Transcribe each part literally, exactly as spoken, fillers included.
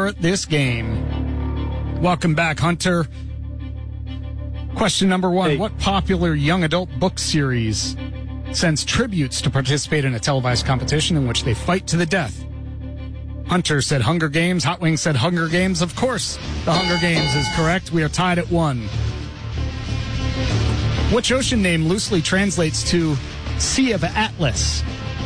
for this game. Welcome back, Hunter. Question number one. Hey. What popular young adult book series sends tributes to participate in a televised competition in which they fight to the death? Hunter said Hunger Games. Hot Wings said Hunger Games. Of course, the Hunger Games is correct. We are tied at one. Which ocean name loosely translates to Sea of Atlas?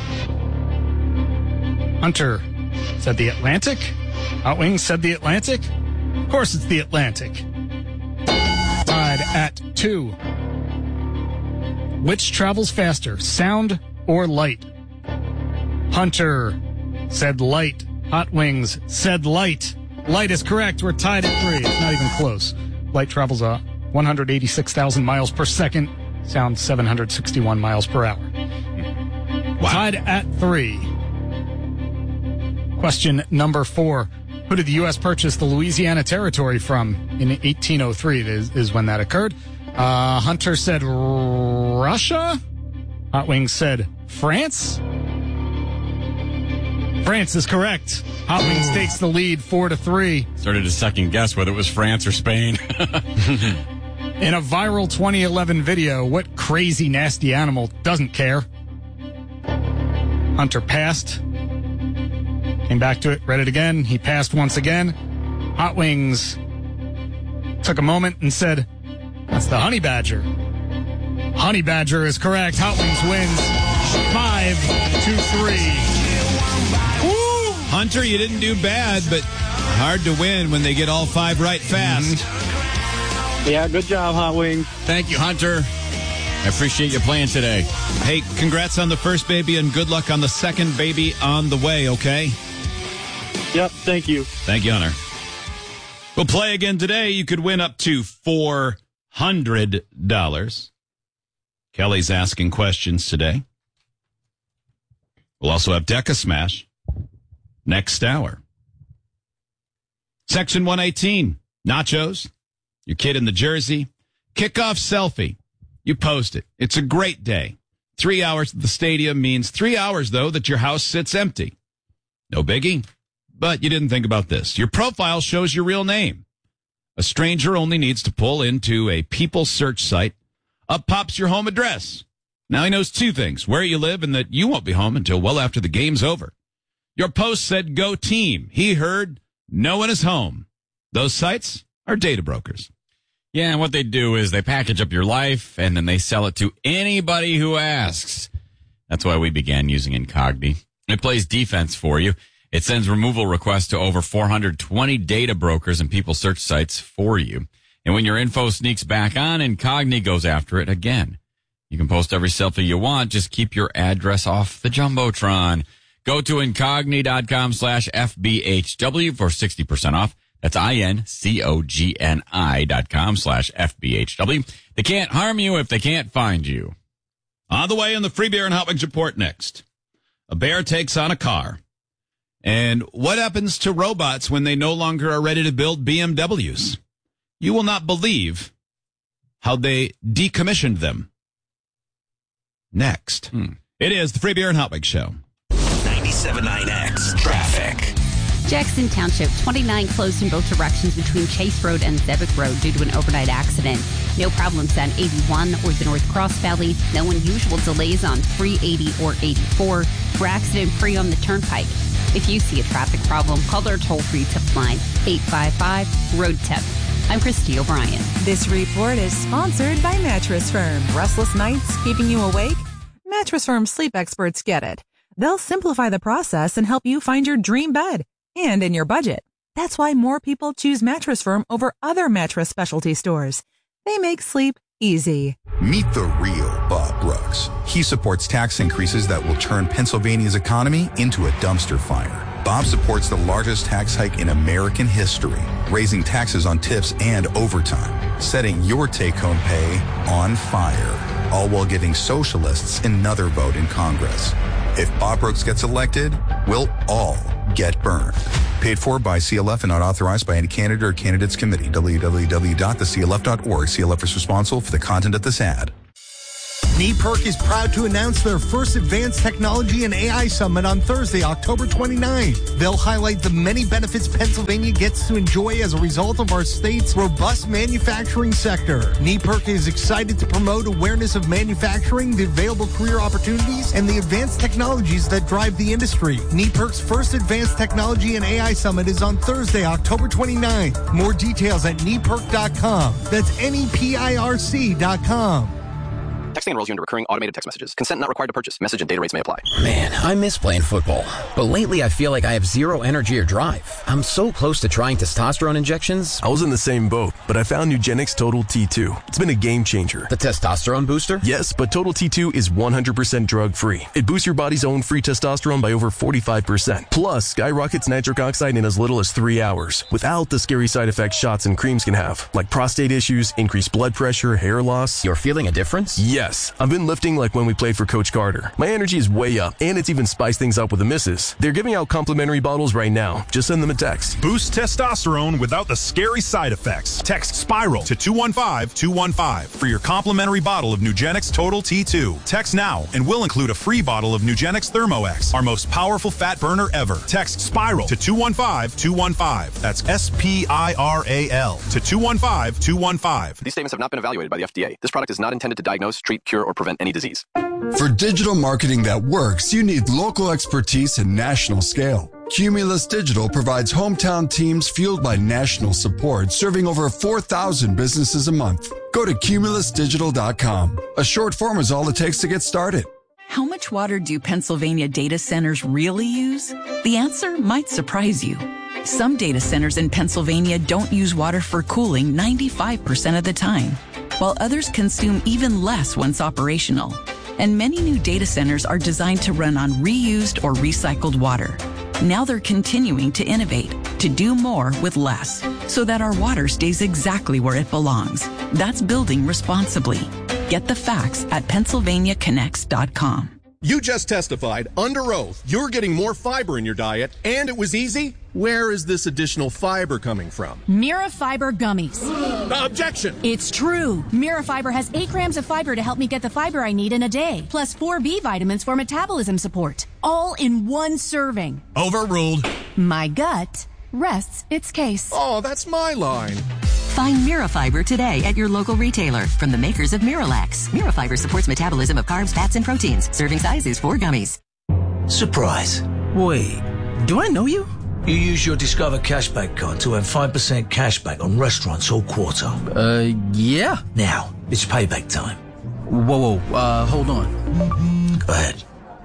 Hunter said the Atlantic. Hot Wings said the Atlantic. Of course, it's the Atlantic. Tied at two. Which travels faster, sound or light? Hunter said light. Hot Wings said light. Light is correct. We're tied at three. It's not even close. Light travels uh, one hundred eighty-six thousand miles per second. Sound seven hundred sixty-one miles per hour. Wow. Tied at three. Question number four. Who did the U S purchase the Louisiana Territory from in eighteen oh three? Is, is when that occurred. Uh, Hunter said Russia. Hot Wings said France. France is correct. Hot Wings takes the lead four to three. Started to second guess whether it was France or Spain. In a viral twenty eleven video, what crazy nasty animal doesn't care? Hunter passed. Came back to it, read it again. He passed once again. Hot Wings took a moment and said, that's the honey badger. Honey badger is correct. Hot Wings wins five to three. Woo! Hunter, you didn't do bad, but hard to win when they get all five right fast. Mm-hmm. Yeah, good job, Hot Wings. Thank you, Hunter. I appreciate you playing today. Hey, congrats on the first baby and good luck on the second baby on the way, okay? Yep, thank you. Thank you, Hunter. We'll play again today. You could win up to four hundred dollars. Kelly's asking questions today. We'll also have Deca Smash next hour. Section one eighteen, nachos, your kid in the jersey, kickoff selfie. You post it. It's a great day. Three hours at the stadium means three hours, though, that your house sits empty. No biggie. But you didn't think about this. Your profile shows your real name. A stranger only needs to pull into a people search site. Up pops your home address. Now he knows two things, where you live and that you won't be home until well after the game's over. Your post said, go team. He heard, no one is home. Those sites are data brokers. Yeah, and what they do is they package up your life and then they sell it to anybody who asks. That's why we began using Incogni. It plays defense for you. It sends removal requests to over four hundred twenty data brokers and people search sites for you. And when your info sneaks back on, Incogni goes after it again. You can post every selfie you want. Just keep your address off the Jumbotron. Go to Incogni.com slash FBHW for sixty percent off. That's I-N-C-O-G-N-I dot com slash F-B-H-W. They can't harm you if they can't find you. On the way on the Free Beer and Hot Wings Report next. A bear takes on a car. And what happens to robots when they no longer are ready to build B M Ws? You will not believe how they decommissioned them. Next. Hmm. It is the Free Beer and Hot Wings Show. ninety-seven point nine X Traffic. Jackson Township, twenty-nine closed in both directions between Chase Road and Zevick Road due to an overnight accident. No problems on eighty-one or the North Cross Valley. No unusual delays on three eighty or eighty-four. We're accident-free on the Turnpike. If you see a traffic problem, call our toll-free tip line, eight five five, road tip. I'm Christy O'Brien. This report is sponsored by Mattress Firm. Restless nights keeping you awake? Mattress Firm sleep experts get it. They'll simplify the process and help you find your dream bed. And in your budget. That's why more people choose Mattress Firm over other mattress specialty stores. They make sleep easy. Meet the real Bob Brooks. He supports tax increases that will turn Pennsylvania's economy into a dumpster fire. Bob supports the largest tax hike in American history, raising taxes on tips and overtime, setting your take-home pay on fire, all while giving socialists another vote in Congress. If Bob Brooks gets elected, we'll all get burned. Paid for by C L F and not authorized by any candidate or candidates committee. w w w dot the c l f dot org. C L F is responsible for the content of this ad. NEPERC is proud to announce their first Advanced Technology and A I Summit on Thursday, October twenty-ninth. They'll highlight the many benefits Pennsylvania gets to enjoy as a result of our state's robust manufacturing sector. NEPERC is excited to promote awareness of manufacturing, the available career opportunities, and the advanced technologies that drive the industry. NEPERC's first Advanced Technology and A I Summit is on Thursday, October twenty-ninth. More details at N E P E R C dot com. That's N E P I R C dot com. Texting enrolls you into recurring automated text messages. Consent not required to purchase. Message and data rates may apply. Man, I miss playing football. But lately I feel like I have zero energy or drive. I'm so close to trying testosterone injections. I was in the same boat, but I found Nugenix Total T two. It's been a game changer. The testosterone booster? Yes, but Total T two is one hundred percent drug-free. It boosts your body's own free testosterone by over forty-five percent. Plus, skyrockets nitric oxide in as little as three hours, without the scary side effects shots and creams can have, like prostate issues, increased blood pressure, hair loss. You're feeling a difference? Yes. I've been lifting like when we played for Coach Carter. My energy is way up, and it's even spiced things up with the misses. They're giving out complimentary bottles right now. Just send them a text. Boost testosterone without the scary side effects. Text SPIRAL to two one five two one five for your complimentary bottle of Nugenix Total T two. Text now, and we'll include a free bottle of Nugenix ThermoX, our most powerful fat burner ever. Text SPIRAL to two one five two one five. That's S P I R A L to two one five two one five. These statements have not been evaluated by the F D A. This product is not intended to diagnose, treat, cure, or prevent any disease. For digital marketing that works, you need local expertise and national scale. Cumulus Digital provides hometown teams fueled by national support, serving over four thousand businesses a month. Go to cumulus digital dot com. A short form is all it takes to get started. How much water do Pennsylvania data centers really use? The answer might surprise you. Some data centers in Pennsylvania don't use water for cooling ninety-five percent of the time, while others consume even less once operational. And many new data centers are designed to run on reused or recycled water. Now they're continuing to innovate, to do more with less, so that our water stays exactly where it belongs. That's building responsibly. Get the facts at pennsylvania connects dot com. You just testified under oath you're getting more fiber in your diet, and it was easy? Where is this additional fiber coming from? Mira Fiber Gummies. Objection! It's true. Mira Fiber has eight grams of fiber to help me get the fiber I need in a day, plus four B vitamins for metabolism support, all in one serving. Overruled. My gut rests its case. Oh, that's my line. Find Mirafiber today at your local retailer from the makers of Miralax. Mirafiber supports metabolism of carbs, fats, and proteins. Serving size is four gummies. Surprise. Wait, do I know you? You use your Discover Cashback card to earn five percent cashback on restaurants all quarter. Uh, yeah. Now, it's payback time. Whoa, whoa, uh, hold on. Go ahead.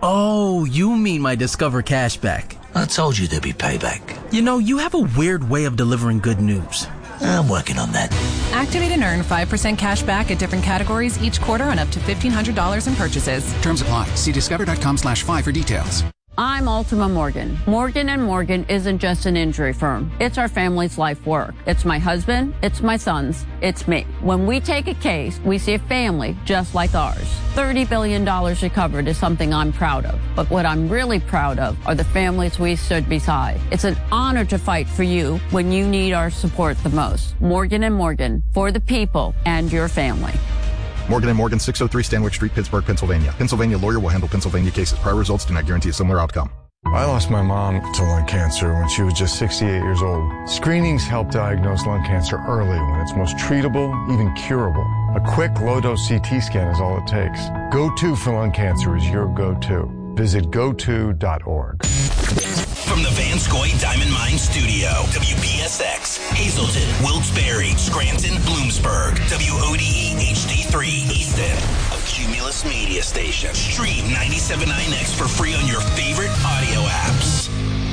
Oh, you mean my Discover Cashback. I told you there'd be payback. You know, you have a weird way of delivering good news. I'm working on that. Activate and earn five percent cash back at different categories each quarter on up to fifteen hundred dollars in purchases. Terms apply. See discover dot com slash five for details. I'm Ultima Morgan. Morgan and Morgan isn't just an injury firm. It's our family's life work. It's my husband. It's my sons. It's me. When we take a case, we see a family just like ours. thirty billion dollars recovered is something I'm proud of. But what I'm really proud of are the families we stood beside. It's an honor to fight for you when you need our support the most. Morgan and Morgan, for the people and your family. Morgan and Morgan, six oh three Stanwyck Street, Pittsburgh, Pennsylvania. Pennsylvania lawyer will handle Pennsylvania cases. Prior results do not guarantee a similar outcome. I lost my mom to lung cancer when she was just sixty-eight years old. Screenings help diagnose lung cancer early when it's most treatable, even curable. A quick low-dose C T scan is all it takes. Go-To for lung cancer is your go-to. Visit go to dot org. From the Vanscoy Diamond Mine Studio, W B S X, Hazleton, Wilkes-Barre, Scranton, Bloomsburg, W O D E H D three, Easton, a Cumulus media station. Stream ninety-seven point nine X for free on your favorite audio apps.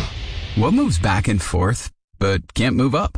What moves back and forth, but can't move up?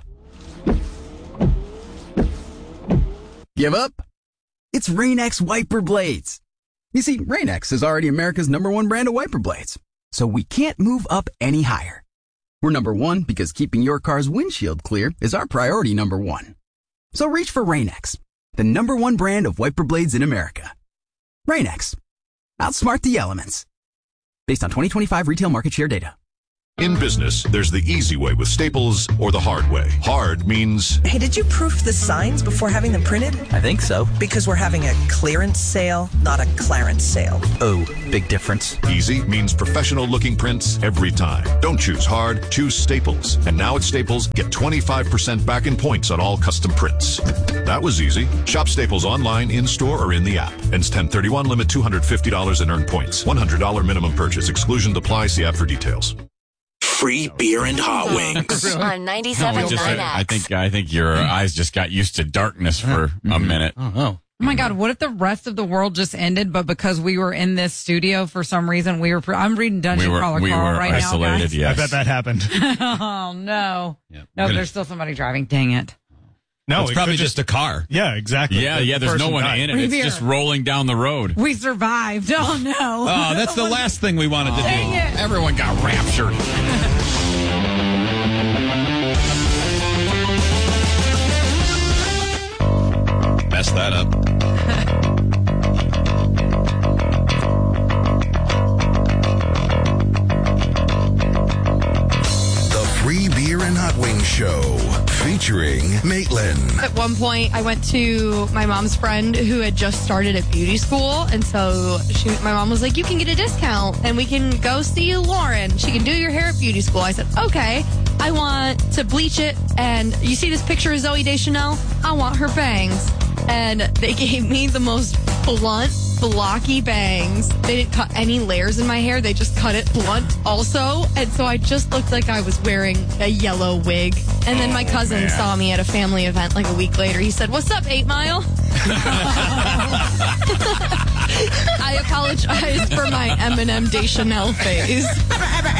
Give up? It's Rain-X wiper blades. You see, Rain-X is already America's number one brand of wiper blades, so we can't move up any higher. We're number one because keeping your car's windshield clear is our priority number one. So reach for Rain-X, the number one brand of wiper blades in America. Rain-X. Outsmart the elements. Based on twenty twenty-five retail market share data. In business, there's the easy way with Staples or the hard way. Hard means... Hey, did you proof the signs before having them printed? I think so. Because we're having a clearance sale, not a Clarence sale. Oh, big difference. Easy means professional-looking prints every time. Don't choose hard, choose Staples. And now at Staples, get twenty-five percent back in points on all custom prints. That was easy. Shop Staples online, in-store, or in the app. Ends ten thirty-one, limit two hundred fifty dollars and earn points. one hundred dollars minimum purchase. Exclusion applies. See app for details. Free beer and hot wings. On ninety-seven point nine no, I think I think your eyes just got used to darkness for mm-hmm. a minute. Oh, no. Oh my God, what if the rest of the world just ended, but because we were in this studio for some reason, we were, pre- I'm reading Dungeon we were, Crawler we Carl were right isolated, now, guys. yes. I bet that happened. Oh, no. Yep. No, there's still somebody driving. Dang it. No, it's it probably just, just a car. Yeah, exactly. Yeah, the, yeah, the there's no one died. in it. It's just rolling down the road. We survived. Oh, no. Oh, that's the last thing we wanted to Dang do. it. Everyone got raptured. Messed that up. The Free Beer and Hot Wings Show, featuring Maitland. At one point, I went to my mom's friend who had just started at beauty school, and so she, my mom was like, you can get a discount, and we can go see Lauren. She can do your hair at beauty school. I said, okay. I want to bleach it, and you see this picture of Zooey Deschanel? I want her bangs. And they gave me the most blunt, blocky bangs. They didn't cut any layers in my hair. They just cut it blunt also. And so I just looked like I was wearing a yellow wig. And then my cousin man. saw me at a family event like a week later. He said, what's up, eight mile? I apologize for my Eminem Deschanel phase.